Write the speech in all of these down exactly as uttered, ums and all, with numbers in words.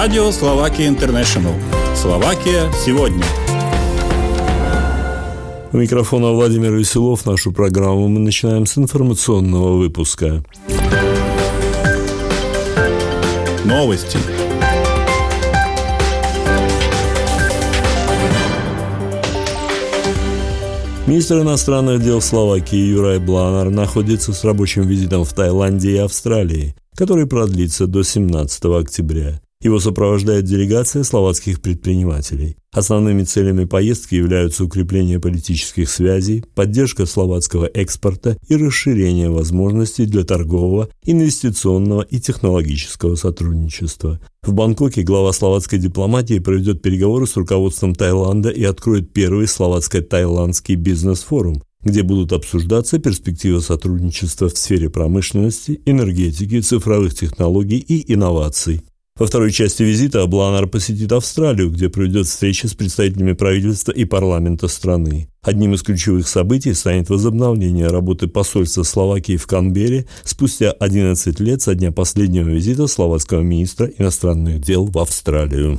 Радио Словакия Интернешнл. Словакия сегодня. У микрофона Владимир Веселов. Нашу программу мы начинаем с информационного выпуска. Новости. Министр иностранных дел Словакии Юрай Бланар находится с рабочим визитом в Таиланде и Австралии, который продлится до семнадцатого октября. Его сопровождает делегация словацких предпринимателей. Основными целями поездки являются укрепление политических связей, поддержка словацкого экспорта и расширение возможностей для торгового, инвестиционного и технологического сотрудничества. В Бангкоке глава словацкой дипломатии проведет переговоры с руководством Таиланда и откроет первый словацко-таиландский бизнес-форум, где будут обсуждаться перспективы сотрудничества в сфере промышленности, энергетики, цифровых технологий и инноваций. Во второй части визита Бланар посетит Австралию, где проведет встречи с представителями правительства и парламента страны. Одним из ключевых событий станет возобновление работы посольства Словакии в Канберре спустя одиннадцать лет со дня последнего визита словацкого министра иностранных дел в Австралию.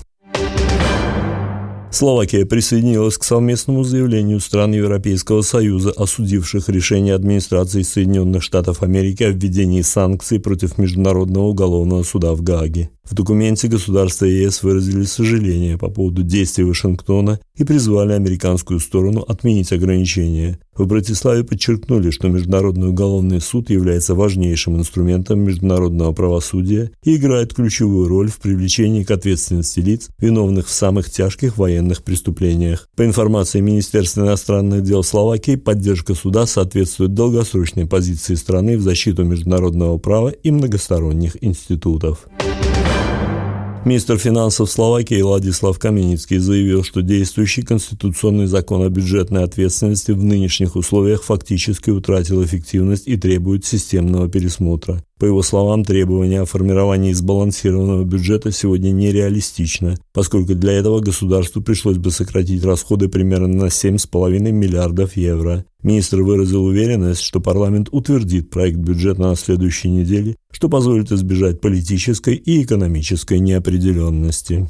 Словакия присоединилась к совместному заявлению стран Европейского Союза, осудивших решение администрации Соединенных Штатов Америки о введении санкций против Международного уголовного суда в Гааге. В документе государства ЕС выразили сожаление по поводу действий Вашингтона и призвали американскую сторону отменить ограничения. В Братиславе подчеркнули, что Международный уголовный суд является важнейшим инструментом международного правосудия и играет ключевую роль в привлечении к ответственности лиц, виновных в самых тяжких военных преступлениях. По информации Министерства иностранных дел Словакии, поддержка суда соответствует долгосрочной позиции страны в защиту международного права и многосторонних институтов. Министр финансов Словакии Ладислав Каменицкий заявил, что действующий конституционный закон о бюджетной ответственности в нынешних условиях фактически утратил эффективность и требует системного пересмотра. По его словам, требование о формировании сбалансированного бюджета сегодня нереалистично, поскольку для этого государству пришлось бы сократить расходы примерно на семь с половиной миллиардов евро. Министр выразил уверенность, что парламент утвердит проект бюджета на следующей неделе, что позволит избежать политической и экономической неопределенности.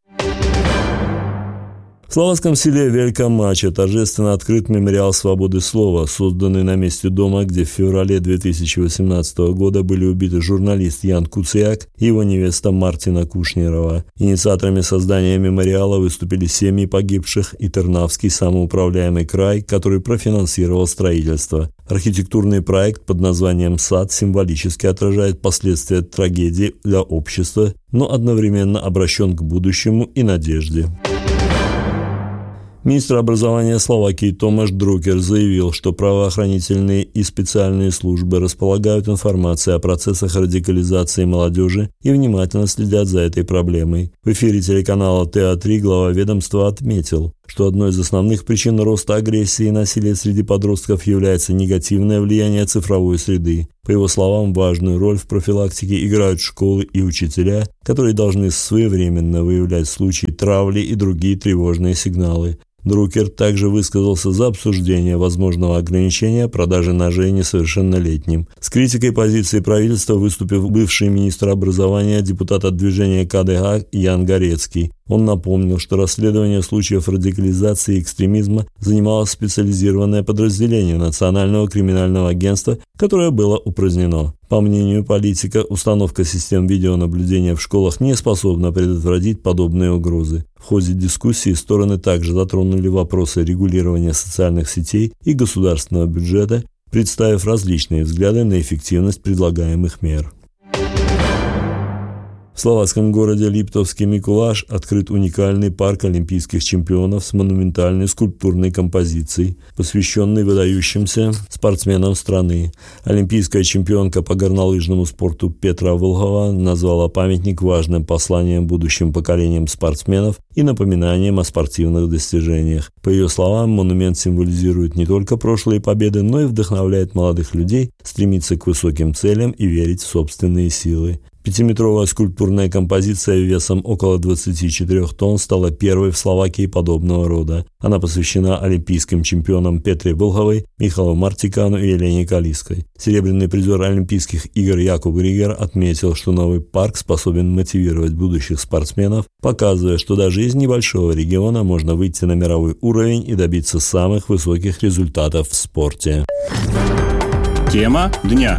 В словацком селе Велика Мача торжественно открыт мемориал свободы слова, созданный на месте дома, где в феврале две тысячи восемнадцатого года были убиты журналист Ян Куциак и его невеста Мартина Кушнирова. Инициаторами создания мемориала выступили семьи погибших и Тернавский самоуправляемый край, который профинансировал строительство. Архитектурный проект под названием «Сад» символически отражает последствия трагедии для общества, но одновременно обращен к будущему и надежде. Министр образования Словакии Томаш Друкер заявил, что правоохранительные и специальные службы располагают информацией о процессах радикализации молодежи и внимательно следят за этой проблемой. В эфире телеканала Тэ А три глава ведомства отметил, что одной из основных причин роста агрессии и насилия среди подростков является негативное влияние цифровой среды. По его словам, важную роль в профилактике играют школы и учителя, которые должны своевременно выявлять случаи травли и другие тревожные сигналы. Друкер также высказался за обсуждение возможного ограничения продажи ножей несовершеннолетним. С критикой позиции правительства выступил бывший министр образования, депутат от движения Ка Дэ Ха Ян Горецкий. Он напомнил, что расследование случаев радикализации и экстремизма занимало специализированное подразделение Национального криминального агентства, которое было упразднено. По мнению политика, установка систем видеонаблюдения в школах не способна предотвратить подобные угрозы. В ходе дискуссии стороны также затронули вопросы регулирования социальных сетей и государственного бюджета, представив различные взгляды на эффективность предлагаемых мер. В словацком городе Липтовский Микулаш открыт уникальный парк олимпийских чемпионов с монументальной скульптурной композицией, посвященной выдающимся спортсменам страны. Олимпийская чемпионка по горнолыжному спорту Петра Волхова назвала памятник важным посланием будущим поколениям спортсменов и напоминанием о спортивных достижениях. По ее словам, монумент символизирует не только прошлые победы, но и вдохновляет молодых людей стремиться к высоким целям и верить в собственные силы. Пятиметровая скульптурная композиция весом около двадцати четырёх тонн стала первой в Словакии подобного рода. Она посвящена олимпийским чемпионам Петре Булховой, Михалу Мартикану и Елене Калиской. Серебряный призер Олимпийских игр Якуб Григер отметил, что новый парк способен мотивировать будущих спортсменов, показывая, что даже из небольшого региона можно выйти на мировой уровень и добиться самых высоких результатов в спорте. Тема дня.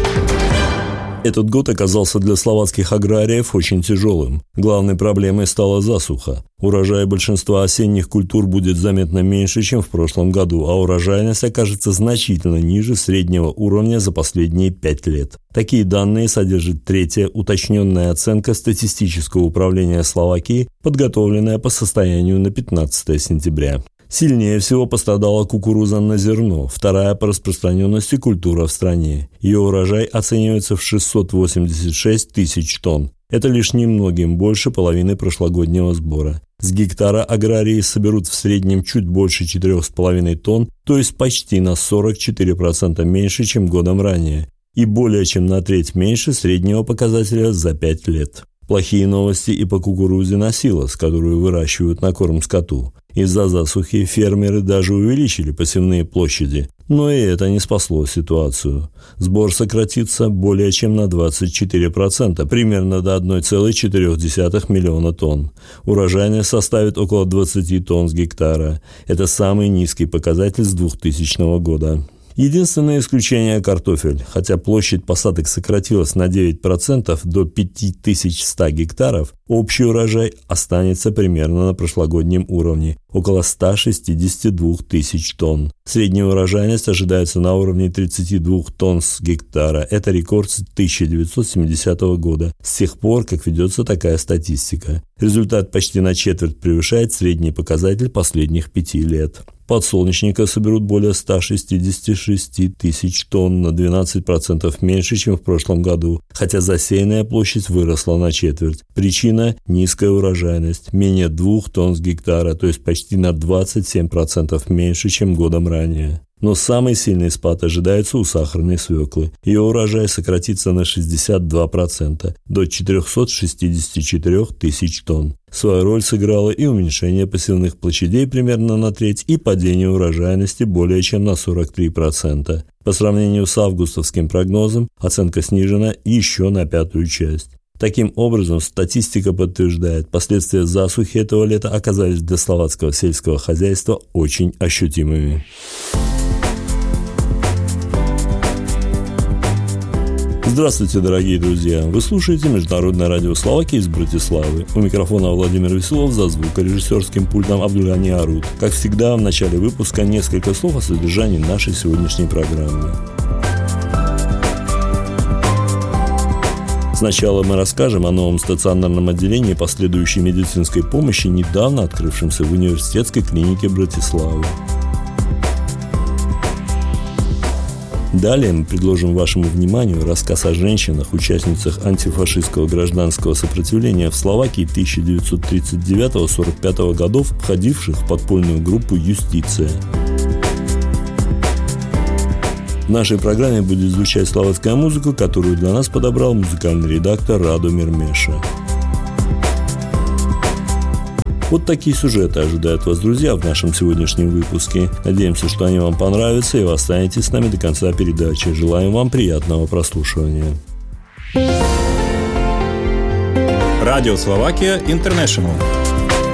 Этот год оказался для словацких аграриев очень тяжелым. Главной проблемой стала засуха. Урожай большинства осенних культур будет заметно меньше, чем в прошлом году, а урожайность окажется значительно ниже среднего уровня за последние пять лет. Такие данные содержит третья уточненная оценка статистического управления Словакии, подготовленная по состоянию на пятнадцатое сентября. Сильнее всего пострадала кукуруза на зерно, вторая по распространенности культура в стране. Ее урожай оценивается в шестьсот восемьдесят шесть тысяч тонн. Это лишь немногим больше половины прошлогоднего сбора. С гектара аграрии соберут в среднем чуть больше четырёх с половиной тонн, то есть почти на сорок четыре процента меньше, чем годом ранее, и более чем на треть меньше среднего показателя за пять лет. Плохие новости и по кукурузе на силос, которую выращивают на корм скоту. Из-за засухи фермеры даже увеличили посевные площади, но и это не спасло ситуацию. Сбор сократится более чем на двадцать четыре процента, примерно до одна целая четыре десятых миллиона тонн. Урожайность составит около двадцати тонн с гектара. Это самый низкий показатель с двухтысячного года. Единственное исключение – картофель. Хотя площадь посадок сократилась на девять процентов до пяти тысяч ста гектаров, общий урожай останется примерно на прошлогоднем уровне – около ста шестидесяти двух тысяч тонн. Средняя урожайность ожидается на уровне тридцати двух тонн с гектара. Это рекорд с тысяча девятьсот семидесятого года, с тех пор, как ведется такая статистика. Результат почти на четверть превышает средний показатель последних пяти лет. Подсолнечника соберут более ста шестидесяти шести тысяч тонн, на двенадцать процентов меньше, чем в прошлом году, хотя засеянная площадь выросла на четверть. Причина – низкая урожайность, менее двух тонн с гектара, то есть почти на двадцать семь процентов меньше, чем годом ранее. Но самый сильный спад ожидается у сахарной свеклы. Ее урожай сократится на шестьдесят два процента, до четырёхсот шестидесяти четырёх тысяч тонн. Свою роль сыграло и уменьшение посевных площадей примерно на треть, и падение урожайности более чем на сорок три процента. По сравнению с августовским прогнозом, оценка снижена еще на пятую часть. Таким образом, статистика подтверждает, последствия засухи этого лета оказались для словацкого сельского хозяйства очень ощутимыми. Здравствуйте, дорогие друзья! Вы слушаете Международное радио Словакии из Братиславы. У микрофона Владимир Веселов, за звукорежиссерским пультом Абдулгани Арут. Как всегда, в начале выпуска несколько слов о содержании нашей сегодняшней программы. Сначала мы расскажем о новом стационарном отделении последующей медицинской помощи, недавно открывшемся в университетской клинике Братиславы. Далее мы предложим вашему вниманию рассказ о женщинах, участницах антифашистского гражданского сопротивления в Словакии тысяча девятьсот тридцать девятого — сорок пятого годов, входивших в подпольную группу «Юстиция». В нашей программе будет звучать словацкая музыка, которую для нас подобрал музыкальный редактор Радомир Меша. Вот такие сюжеты ожидают вас, друзья, в нашем сегодняшнем выпуске. Надеемся, что они вам понравятся, и вы останетесь с нами до конца передачи. Желаем вам приятного прослушивания. Радио Словакия Интернешнл.